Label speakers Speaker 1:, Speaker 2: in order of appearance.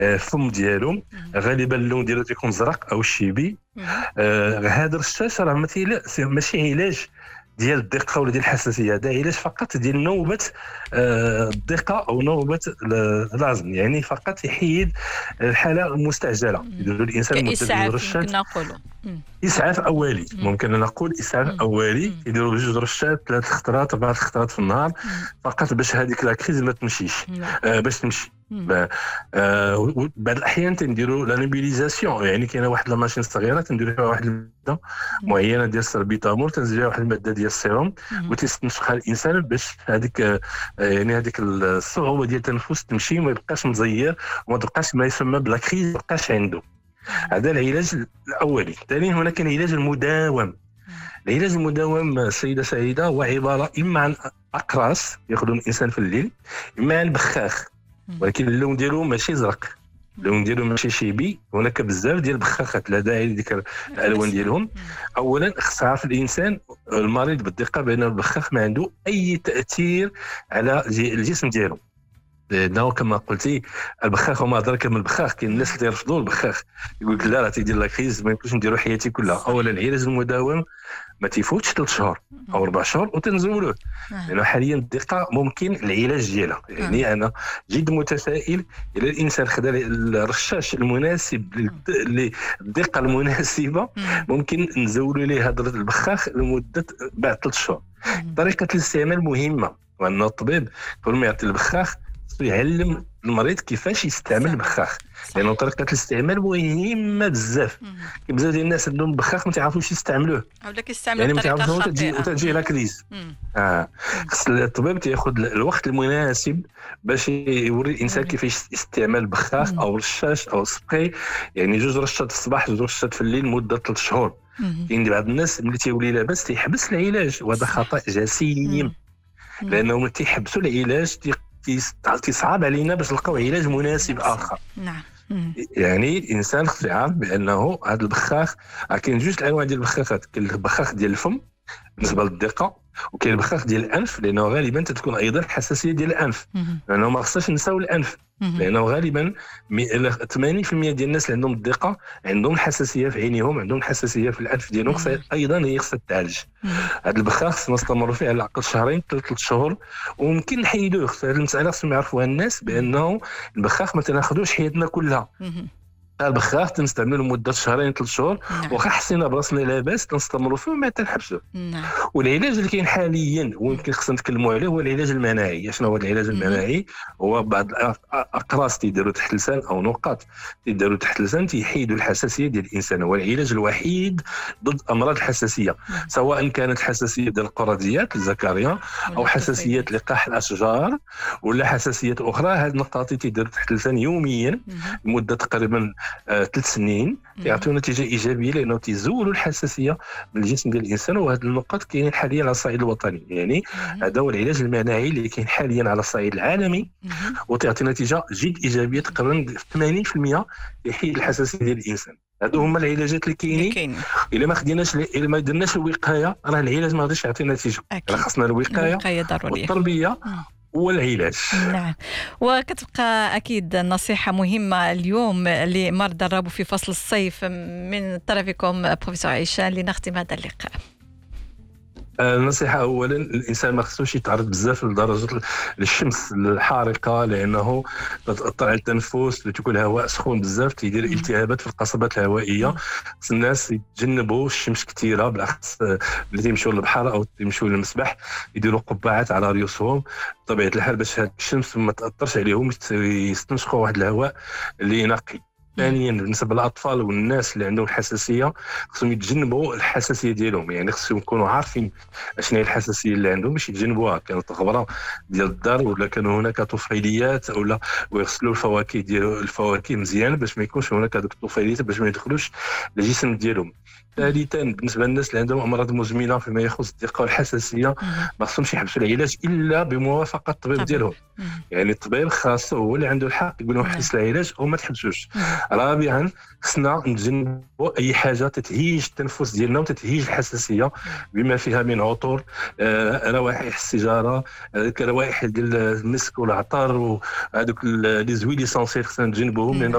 Speaker 1: الفم ديالو غالبا اللون ديالو تيكون زرق او شيبي. هذا الرشاش راه ماشي علاج ديال الضيقه ولا ديال الحساسيه، هذا علاج فقط ديال نوبه الضيقه او نوبه الازم، يعني فقط يحيد الحاله المستعجله. يديروا الانسان مده
Speaker 2: كإسعاف
Speaker 1: رشات
Speaker 2: يمكن نقولوا.
Speaker 1: اسعاف اولي، ممكن نقول اسعاف اولي. يديروا جوج رشات 3 خطرات 4 خطرات في النهار فقط باش هذيك لا كريز ما تمشيش، باش تمشي. بعض الاحيان تنديروا لا نيبيليزاسيون، يعني كاينه واحد لا ماشين صغيره تنديروا فيها واحد الماده معينه ديال السربيتامول، تنزل واحد الماده ديال السيروم وتستنشقها الانسان باش هذيك يعني هذيك الصعوبه ديال التنفس تمشي، وما يبقاش مزير وما تبقاش ما يسمى بلا كريز ما يبقاش عنده. هذا العلاج الاولي. ثانيا هناك العلاج المداوم. العلاج المداوم السيده سعيده هو عباره اما عن اقراص ياخذون الانسان في الليل، اما عن بخاخ، ولكن اللون ديالو ماشي زرق، اللون ديالو ماشي شيبي. هناك بزاف ديال البخاخات لا داعي لذكر الالوان ديالهم. اولا خص يعرف الانسان المريض بالدقه بان البخاخ ما عنده اي تاثير على الجسم ديالو، لانه كما قلتي البخاخ وما ادراك ما البخاخ. كاين الناس اللي يرفضوا البخاخ، يقول لك لا راه تيدير لا كريز ما يمكنش نديروا حياتي كلها. اولا العلاج المداوم ما تيفوتش 3 شهور او 4 شهور وتنزولوه، لانه حاليا الدقه ممكن العلاج ديالها. يعني انا جد متفائل الى الانسان خدا الرشاش المناسب للدقه المناسبه ممكن نزولوا ليه هذا البخاخ لمده بعد 3 شهور. طريقه الاستعمال مهمه، وان الطبيب كل ما يعطي البخاخ يعلم المريض كيفاش يستعمل البخاخ، لانه طريقه الاستعمال مهمه بزاف. بزاف ديال الناس عندهم بخاخ ما تعرفوش يستعملوه،
Speaker 2: او لك يستعملوا بطريقه خاطئه
Speaker 1: وتجي لا كريز. خص الطبيب تاخذ الوقت المناسب باش يوري الانسان كيفاش يستعمل البخاخ او الرشاش او السبراي، يعني 2 رشات في الصباح 2 رشات في الليل مده 3 شهور. كاين بعض الناس ملي تيولي لاباس تيحبس العلاج، وهذا خطا جسيم، لانه ملي تيحبسوا العلاج تصعب علينا باش نلقاو علاج مناسب اخر.
Speaker 2: نعم.
Speaker 1: يعني الانسان خصو يعرف بانه هذا البخاخ كاين 2 الانواع ديال البخاخات. كاين البخاخ ديال الفم بالنسبه للدقه، وكاين البخاخ ديال الانف، لانه غالبا تتكون ايضا حساسيه ديال الانف، لانه ما خصناش نساو الانف، لانه غالبا 80% ديال الناس اللي عندهم الدقه عندهم حساسيه في عينيهم، عندهم حساسيه في الانف ديالهم، ايضا هي خصها تعالج. هذا البخاخ خصنا نستمروا فيه على الاقل 2 3 شهور، وممكن نحيدوه. هذه المساله خصهم يعرفوها الناس، بانه البخاخ ما تناخذوش حياتنا كلها. البخاخ تنستعملوا لمده 2 3 شهور، واخا حسينا براسنا لاباس تنستمروا فيه وما تنحبسوه. والعلاج اللي كاين حاليا ويمكن خصنا نتكلموا عليه هو العلاج المناعي. شنو هو العلاج المناعي؟ هو بعض الاقراص تيديروا تحت اللسان او نقاط تيديروا تحت اللسان تيحيدوا الحساسيه ديال الانسان. هو العلاج الوحيد ضد امراض الحساسيه، سواء كانت حساسيه ديال القراديات الزكريا او حساسيه لقاح الاشجار ولا حساسيات اخرى. هاد النقاط تيديروا تحت اللسان يوميا لمده تقريبا 3 سنين، يعطيو نتيجه ايجابيه لانه تيزولوا الحساسيه من الجسم ديال الانسان. وهذه النقط كاينين حاليا على الصعيد الوطني، يعني هذا هو العلاج المناعي اللي كاين حاليا على الصعيد العالمي، وتعطي نتيجه جد ايجابيه تقريبا 80% يحيد الحساسيه ديال الانسان. هادو هما العلاجات اللي كاينين. الا ما درناش الوقايه راه العلاج ما غاديش يعطي نتيجه. راه خاصنا الوقايه والتربيه والعلاج.
Speaker 2: نعم. وكتبقى أكيد نصيحة مهمة اليوم لمرضى الربو في فصل الصيف من طرفكم بروفيسور عيشان لنختم هذا اللقاء.
Speaker 1: النصيحة أولا الإنسان ما خصوش يتعرض بزاف لدرجة الشمس الحارقة، لأنه تأثر على التنفس، تكون الهواء سخون بزاف تيدير التهابات في القصبات الهوائية. خص الناس يتجنبوا الشمس كثيرة، بالأخص اللي تيمشوا للبحر أو تيمشوا للمسبح يديروا قبعات على رؤوسهم بطبيعة الحال باش هاد الشمس ما تأثرش عليهم، يستنشقوا واحد الهواء اللي نقي. ثانيا بالنسبه للاطفال والناس اللي عندهم حساسيه خصهم يتجنبوا الحساسيه ديالهم، يعني خصهم يكونوا عارفين اشنو هي الحساسيه اللي عندهم باش يتجنبوها. كانت غبره ديال الدار ولا كانوا هناك طفيليات ولا ويغسلوا الفواكه ديالو الفواكه مزيان باش ما يكونش هناك هذوك الطفيليات باش ما يدخلوش للجسم ديالهم. ثالثا بالنسبه للناس اللي عندهم امراض مزمنه فيما يخص الدقه والحساسيه ما خصهمش يحبسوا العلاج الا بموافقه الطبيب ديالهم، يعني الطبيب خاصه هو اللي عنده الحق يقول لهم حبس العلاج او ما تحبسوش. رابعا خصنا نتجنبوا اي حاجه تتهيج التنفس ديالنا وتتهيج الحساسيه بما فيها من عطور، روائح السيجاره، روائح ديال المسك والعطر وهذوك لي زويل اسونسيل خصنا نتجنبوهم، لان